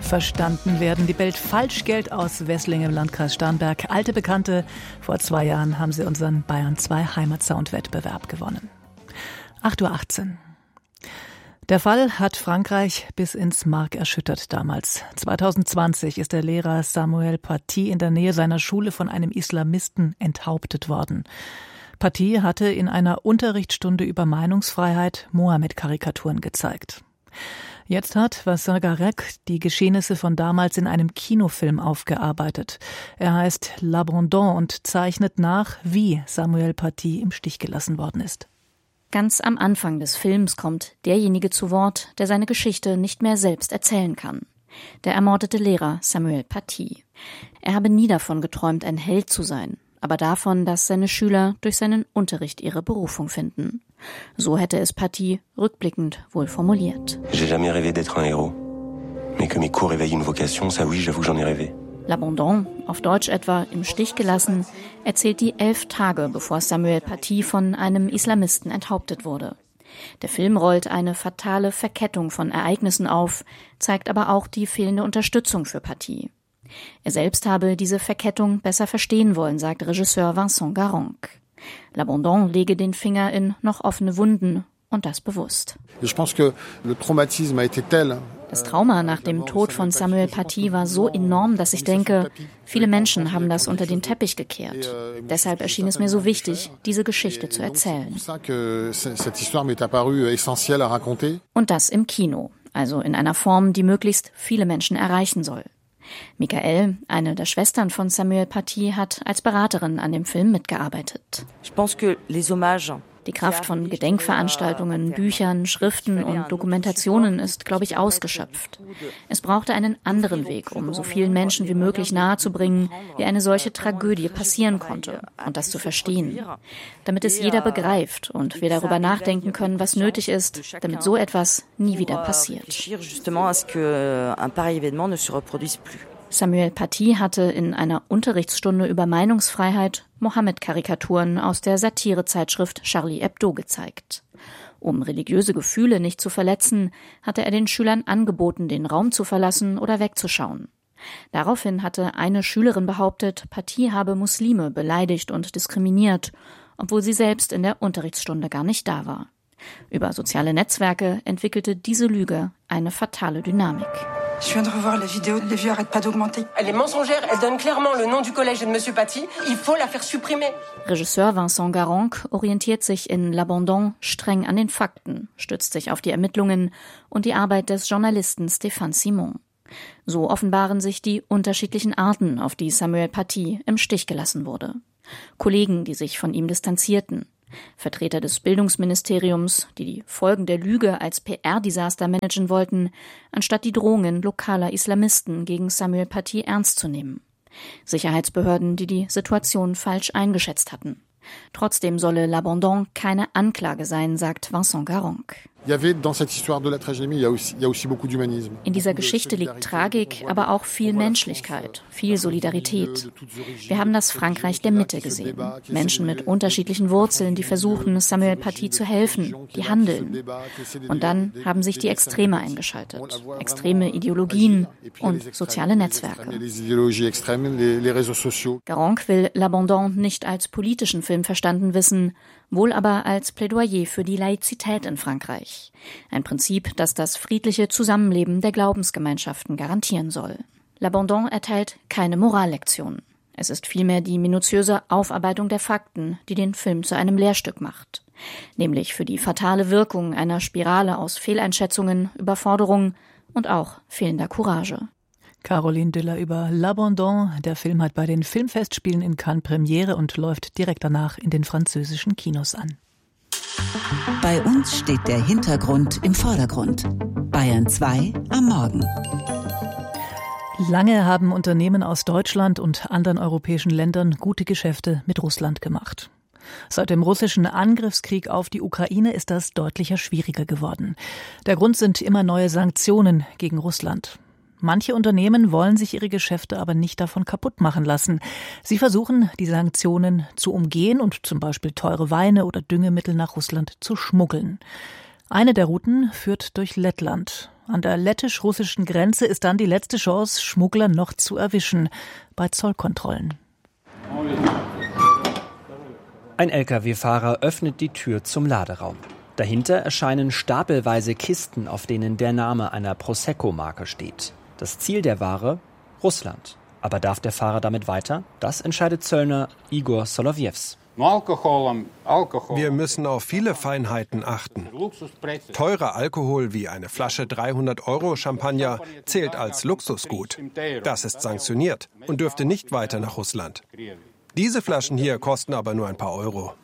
verstanden werden. Die bellt Falschgeld aus Wesslingen im Landkreis Starnberg. Alte Bekannte. Vor 2 Jahren haben sie unseren Bayern 2 Heimatsound-Wettbewerb gewonnen. 8:18 Uhr. Der Fall hat Frankreich bis ins Mark erschüttert damals. 2020 ist der Lehrer Samuel Paty in der Nähe seiner Schule von einem Islamisten enthauptet worden. Paty hatte in einer Unterrichtsstunde über Meinungsfreiheit Mohammed-Karikaturen gezeigt. Jetzt hat Vincent Garrec die Geschehnisse von damals in einem Kinofilm aufgearbeitet. Er heißt L'Abandon und zeichnet nach, wie Samuel Paty im Stich gelassen worden ist. Ganz am Anfang des Films kommt derjenige zu Wort, der seine Geschichte nicht mehr selbst erzählen kann. Der ermordete Lehrer Samuel Paty. Er habe nie davon geträumt, ein Held zu sein, aber davon, dass seine Schüler durch seinen Unterricht ihre Berufung finden. So hätte es Paty rückblickend wohl formuliert. J'ai jamais rêvé d'être un héros. Mais que mes cours éveillent une vocation, ça oui, j'avoue, j'en ai rêvé. L'Abandon, auf Deutsch etwa im Stich gelassen, erzählt die 11 Tage, bevor Samuel Paty von einem Islamisten enthauptet wurde. Der Film rollt eine fatale Verkettung von Ereignissen auf, zeigt aber auch die fehlende Unterstützung für Paty. Er selbst habe diese Verkettung besser verstehen wollen, sagt Regisseur Vincent Garrec. L'Abandon lege den Finger in noch offene Wunden und das bewusst. Das Trauma nach dem Tod von Samuel Paty war so enorm, dass ich denke, viele Menschen haben das unter den Teppich gekehrt. Deshalb erschien es mir so wichtig, diese Geschichte zu erzählen. Und das im Kino, also in einer Form, die möglichst viele Menschen erreichen soll. Michael, eine der Schwestern von Samuel Paty, hat als Beraterin an dem Film mitgearbeitet. Die Kraft von Gedenkveranstaltungen, Büchern, Schriften und Dokumentationen ist, glaube ich, ausgeschöpft. Es brauchte einen anderen Weg, um so vielen Menschen wie möglich nahezubringen, wie eine solche Tragödie passieren konnte und das zu verstehen. Damit es jeder begreift und wir darüber nachdenken können, was nötig ist, damit so etwas nie wieder passiert. Samuel Paty hatte in einer Unterrichtsstunde über Meinungsfreiheit Mohammed-Karikaturen aus der Satirezeitschrift Charlie Hebdo gezeigt. Um religiöse Gefühle nicht zu verletzen, hatte er den Schülern angeboten, den Raum zu verlassen oder wegzuschauen. Daraufhin hatte eine Schülerin behauptet, Paty habe Muslime beleidigt und diskriminiert, obwohl sie selbst in der Unterrichtsstunde gar nicht da war. Über soziale Netzwerke entwickelte diese Lüge eine fatale Dynamik. Je viens de revoir la vidéo, les vues arrêtent pas d'augmenter. Elle est mensongère, elle donne clairement le nom du collège et de Monsieur Paty. Il faut la faire supprimer. Regisseur Vincent Garrec orientiert sich in L'Abandon streng an den Fakten, stützt sich auf die Ermittlungen und die Arbeit des Journalisten Stéphane Simon. So offenbaren sich die unterschiedlichen Arten, auf die Samuel Paty im Stich gelassen wurde. Kollegen, die sich von ihm distanzierten. Vertreter des Bildungsministeriums, die die Folgen der Lüge als PR-Desaster managen wollten, anstatt die Drohungen lokaler Islamisten gegen Samuel Paty ernst zu nehmen. Sicherheitsbehörden, die die Situation falsch eingeschätzt hatten. Trotzdem solle L'Abandon keine Anklage sein, sagt Vincent Garrec. In dieser Geschichte liegt Tragik, aber auch viel Menschlichkeit, viel Solidarität. Wir haben das Frankreich der Mitte gesehen. Menschen mit unterschiedlichen Wurzeln, die versuchen, Samuel Paty zu helfen, die handeln. Und dann haben sich die Extreme eingeschaltet. Extreme Ideologien und soziale Netzwerke. Garrec will L'Abandon nicht als politischen Film verstanden wissen, wohl aber als Plädoyer für die Laizität in Frankreich. Ein Prinzip, das das friedliche Zusammenleben der Glaubensgemeinschaften garantieren soll. L'Abandon erteilt keine Morallektion. Es ist vielmehr die minutiöse Aufarbeitung der Fakten, die den Film zu einem Lehrstück macht. Nämlich für die fatale Wirkung einer Spirale aus Fehleinschätzungen, Überforderung und auch fehlender Courage. Caroline Düller über L'Abandon. Der Film hat bei den Filmfestspielen in Cannes Premiere und läuft direkt danach in den französischen Kinos an. Bei uns steht der Hintergrund im Vordergrund. Bayern 2 am Morgen. Lange haben Unternehmen aus Deutschland und anderen europäischen Ländern gute Geschäfte mit Russland gemacht. Seit dem russischen Angriffskrieg auf die Ukraine ist das deutlicher schwieriger geworden. Der Grund sind immer neue Sanktionen gegen Russland. Manche Unternehmen wollen sich ihre Geschäfte aber nicht davon kaputt machen lassen. Sie versuchen, die Sanktionen zu umgehen und zum Beispiel teure Weine oder Düngemittel nach Russland zu schmuggeln. Eine der Routen führt durch Lettland. An der lettisch-russischen Grenze ist dann die letzte Chance, Schmuggler noch zu erwischen bei Zollkontrollen. Ein Lkw-Fahrer öffnet die Tür zum Laderaum. Dahinter erscheinen stapelweise Kisten, auf denen der Name einer Prosecco-Marke steht. Das Ziel der Ware? Russland. Aber darf der Fahrer damit weiter? Das entscheidet Zöllner Igor Solovjews. Wir müssen auf viele Feinheiten achten. Teurer Alkohol wie eine Flasche 300 € Champagner zählt als Luxusgut. Das ist sanktioniert und dürfte nicht weiter nach Russland. Diese Flaschen hier kosten aber nur ein paar Euro.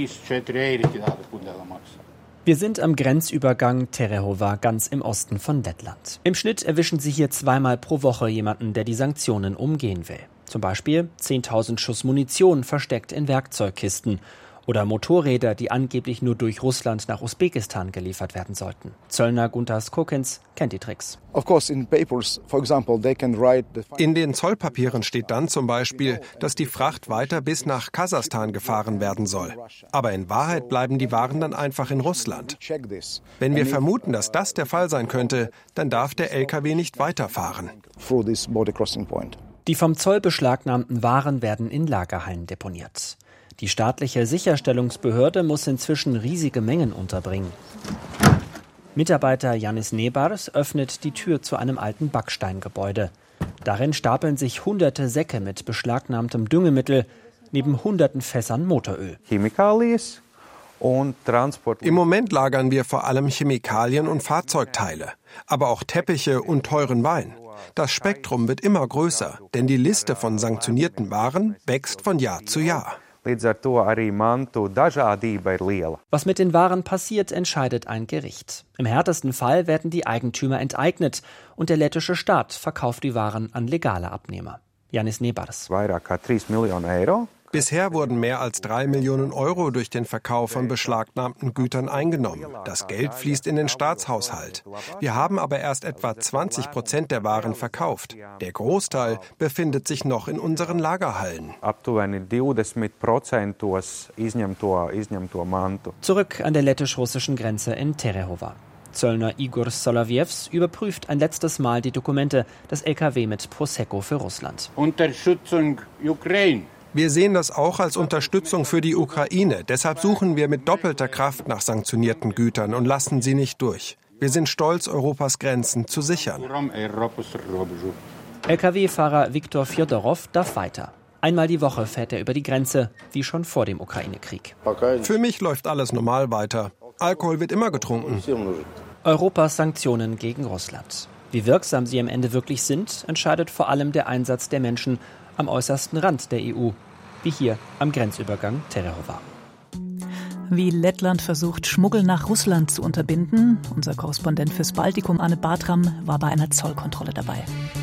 Wir sind am Grenzübergang Terehova, ganz im Osten von Lettland. Im Schnitt erwischen Sie hier 2-mal pro Woche jemanden, der die Sanktionen umgehen will. Zum Beispiel 10.000 Schuss Munition versteckt in Werkzeugkisten oder Motorräder, die angeblich nur durch Russland nach Usbekistan geliefert werden sollten. Zöllner Guntas Kokins kennt die Tricks. In den Zollpapieren steht dann zum Beispiel, dass die Fracht weiter bis nach Kasachstan gefahren werden soll. Aber in Wahrheit bleiben die Waren dann einfach in Russland. Wenn wir vermuten, dass das der Fall sein könnte, dann darf der LKW nicht weiterfahren. Die vom Zoll beschlagnahmten Waren werden in Lagerhallen deponiert. Die staatliche Sicherstellungsbehörde muss inzwischen riesige Mengen unterbringen. Mitarbeiter Janis Nebars öffnet die Tür zu einem alten Backsteingebäude. Darin stapeln sich hunderte Säcke mit beschlagnahmtem Düngemittel, neben hunderten Fässern Motoröl. Im Moment lagern wir vor allem Chemikalien und Fahrzeugteile, aber auch Teppiche und teuren Wein. Das Spektrum wird immer größer, denn die Liste von sanktionierten Waren wächst von Jahr zu Jahr. Was mit den Waren passiert, entscheidet ein Gericht. Im härtesten Fall werden die Eigentümer enteignet und der lettische Staat verkauft die Waren an legale Abnehmer. Janis Nebars. Bisher wurden mehr als 3 Millionen € durch den Verkauf von beschlagnahmten Gütern eingenommen. Das Geld fließt in den Staatshaushalt. Wir haben aber erst etwa 20% der Waren verkauft. Der Großteil befindet sich noch in unseren Lagerhallen. Zurück an der lettisch-russischen Grenze in Terehova. Zöllner Igor Solovjews überprüft ein letztes Mal die Dokumente des LKW mit Prosecco für Russland. Unterstützung Ukraine. Wir sehen das auch als Unterstützung für die Ukraine. Deshalb suchen wir mit doppelter Kraft nach sanktionierten Gütern und lassen sie nicht durch. Wir sind stolz, Europas Grenzen zu sichern. Lkw-Fahrer Viktor Fjodorow darf weiter. Einmal die Woche fährt er über die Grenze, wie schon vor dem Ukraine-Krieg. Für mich läuft alles normal weiter. Alkohol wird immer getrunken. Europas Sanktionen gegen Russland. Wie wirksam sie am Ende wirklich sind, entscheidet vor allem der Einsatz der Menschen am äußersten Rand der EU, wie hier am Grenzübergang Terehova. Wie Lettland versucht, Schmuggel nach Russland zu unterbinden. Unser Korrespondent fürs Baltikum, Arne Bartram, war bei einer Zollkontrolle dabei.